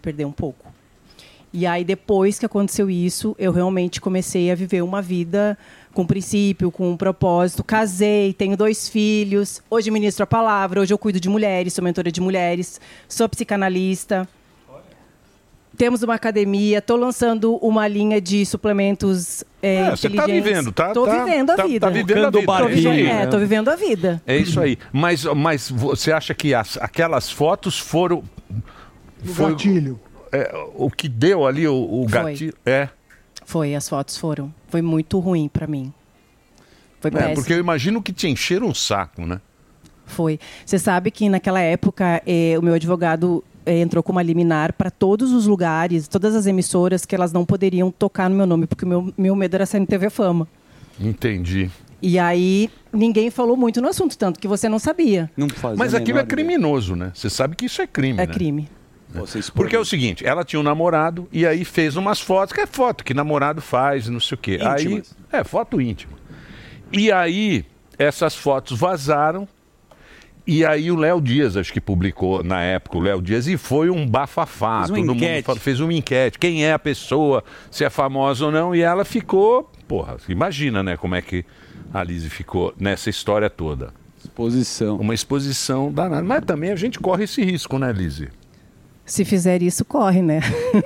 perder um pouco. E aí, depois que aconteceu isso, eu realmente comecei a viver uma vida com princípio, com um propósito. Casei, tenho 2 filhos. Hoje ministro a palavra, hoje eu cuido de mulheres, sou mentora de mulheres, sou psicanalista. Temos uma academia, estou lançando uma linha de suplementos inteligentes. Você está vivendo, tá? Estou vivendo a vida. Tá vivendo a vida. Estou vivendo a vida. É isso aí. Mas você acha que aquelas fotos foram... O gatilho. O que deu ali o gatilho? Foi, as fotos foram. Foi muito ruim para mim. Foi péssimo. Porque eu imagino que te encheram o saco, né? Foi. Você sabe que naquela época o meu advogado entrou com uma liminar para todos os lugares, todas as emissoras, que elas não poderiam tocar no meu nome, porque o meu medo era sair no TV Fama. Entendi. E aí ninguém falou muito no assunto, tanto que você não sabia. Mas aquilo é criminoso, né? Você sabe que isso é crime, É né? crime. Porque é o seguinte, ela tinha um namorado e aí fez umas fotos, que é foto que namorado faz, não sei o quê. Íntimas. Aí, foto íntima. E aí, essas fotos vazaram. E aí o Léo Dias, acho que publicou na época, o Léo Dias, e foi um bafafá. Fez uma Todo enquete. mundo fez uma enquete. Quem é a pessoa, se é famosa ou não. E ela ficou, imagina, né, como é que a Lizzy ficou nessa história toda. Exposição. Uma exposição danada. Mas também a gente corre esse risco, né, Lizzy? Se fizer isso, corre, né?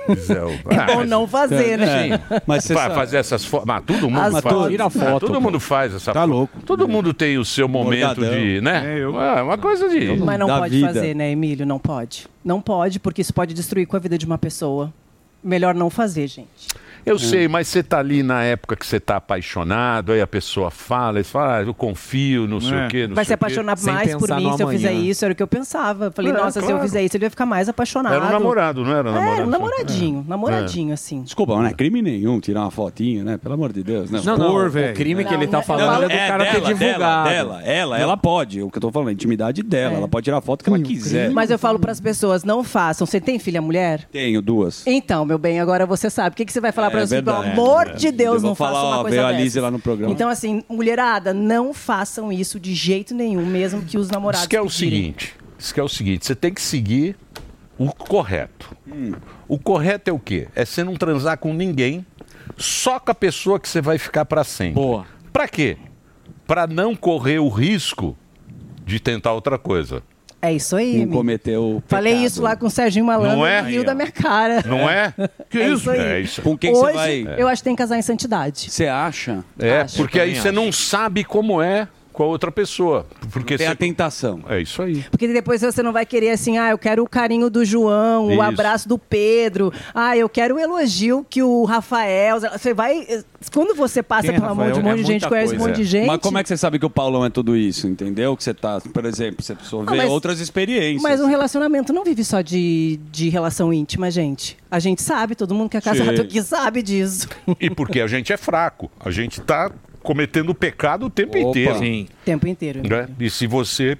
É bom não fazer, né? Sim. Mas você fazer essas fotos. Mas todo mundo faz. Tira foto. Todo mundo faz essa Tá foto. louco. Todo mundo tem o seu momento de, né? Uma coisa de... Mas não da pode vida. fazer, né, Emílio? Não pode. Não pode, porque isso pode destruir com a vida de uma pessoa. Melhor não fazer, gente. Eu sei, mas você tá ali na época que você tá apaixonado, aí a pessoa fala, você fala, eu confio, não sei o quê, não Vai se sei o quê. apaixonar mais por mim se eu fizer isso, era o que eu pensava. Eu falei, nossa, se eu fizer isso, ele vai ficar mais apaixonado. Era um namorado, não era namorado? Namoradinho, assim. Desculpa, não é crime nenhum tirar uma fotinho, né? Pelo amor de Deus. Né? Não, o crime que ele tá falando é do cara ter divulgado. Ela pode, o que eu tô falando, a intimidade dela. Ela pode tirar a foto que ela quiser. Mas eu falo para as pessoas, não façam. Você tem filha mulher? Tenho 2. Então, meu bem, agora você sabe. O que você vai falar para elas? Pelo verdade. amor de Deus, não faça uma coisa veio a dessa. Lizzy lá no programa. Então, assim, mulherada, não façam isso de jeito nenhum, mesmo que os namorados Isso que é o pedirem. seguinte, você tem que seguir o correto. O correto é o quê? É você não transar com ninguém, só com a pessoa que você vai ficar para sempre. Boa. Pra quê? Pra não correr o risco de tentar outra coisa. É isso aí, Não amigo. cometeu Falei isso lá com o Serginho Malandro, Não é? ele riu da minha cara. Não é? Que isso? Aí. É isso. Com quem Hoje, você vai... eu acho que tem que casar em santidade. Você acha? Porque aí você não sabe como é com a outra pessoa. Porque Tem a tentação. É isso aí. Porque depois você não vai querer assim, eu quero o carinho do João, o Isso. abraço do Pedro, eu quero o elogio que o Rafael... Você vai... Quando você passa pela mão de um monte de gente, conhece um monte de gente... Mas como é que você sabe que o Paulão é tudo isso, entendeu? Que você tá, por exemplo, você precisa ver outras experiências. Mas um relacionamento não vive só de relação íntima, gente. A gente sabe, todo mundo que é casado que sabe disso. E porque a gente é fraco. A gente tá cometendo pecado o tempo inteiro. Sim. O tempo inteiro. Né? E se você...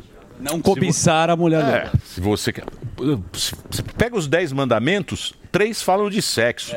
Não cobiçar a mulher. Se você quer... Você pega os 10 mandamentos, 3 falam de sexo.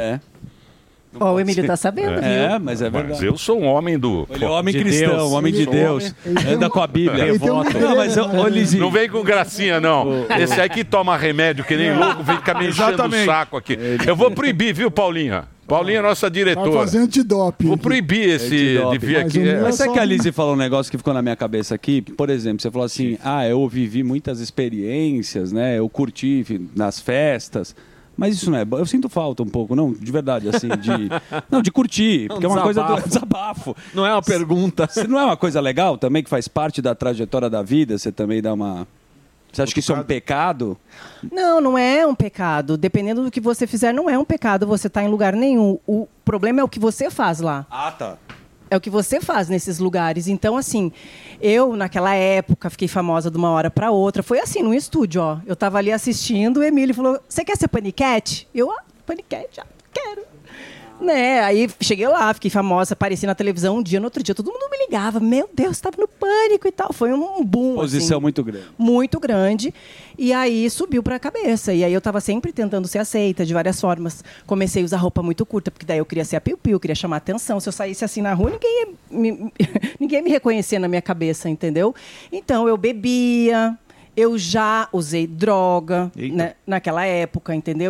Ó, o Emílio tá sabendo, viu? Mas é verdade. Mas eu sou um homem do... Ele é homem cristão, homem de Deus. Anda com a Bíblia. Não, mas, ô, Lizinho. Não vem com gracinha, não. Esse aí que toma remédio que nem louco, vem ficar me enchendo o saco aqui. Eu vou proibir, viu, Paulinha? Paulinha é nossa Vai diretora. fazer antidoping. Vou proibir esse de vir aqui. Mas sabe que a Lizzy falou um negócio que ficou na minha cabeça aqui? Por exemplo, você falou assim, eu vivi muitas experiências, né? Eu curti nas festas. Mas isso não é bom. Eu sinto falta um pouco, não, de verdade, assim, de curtir. Porque é uma coisa do desabafo. Não é uma pergunta. Não é uma coisa legal também, que faz parte da trajetória da vida? Você também dá uma... Você acha que isso é um pecado? Não, não é um pecado. Dependendo do que você fizer, não é um pecado você estar em lugar nenhum. O problema é o que você faz lá. Ah, tá. É o que você faz nesses lugares. Então, assim, eu, naquela época, fiquei famosa de uma hora para outra. Foi assim, num estúdio, ó. Eu tava ali assistindo, o Emílio falou, você quer ser paniquete? Eu, paniquete, quero. Né? Aí cheguei lá, fiquei famosa, apareci na televisão um dia, no outro dia, todo mundo me ligava. Meu Deus, estava no pânico e tal. Foi um boom. Posição assim, muito grande. Muito grande. E aí subiu para a cabeça. E aí eu estava sempre tentando ser aceita de várias formas. Comecei a usar roupa muito curta, porque daí eu queria ser a piu-piu, queria chamar atenção. Se eu saísse assim na rua, ninguém ia me reconhecer na minha cabeça, entendeu? Então eu bebia, eu já usei droga, né, naquela época, entendeu?